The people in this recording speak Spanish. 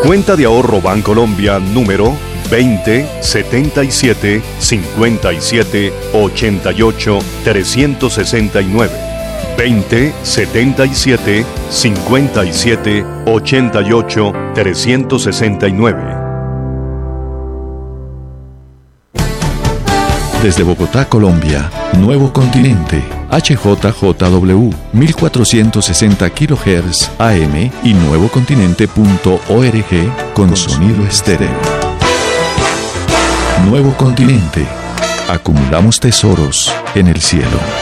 Cuenta de ahorro Bancolombia número 20 77 57 88 369. 20 77 57 88 369. Desde Bogotá, Colombia, Nuevo Continente, HJJW, 1460 kHz AM y nuevocontinente.org con sonido estéreo. Nuevo Continente. Acumulamos tesoros en el cielo.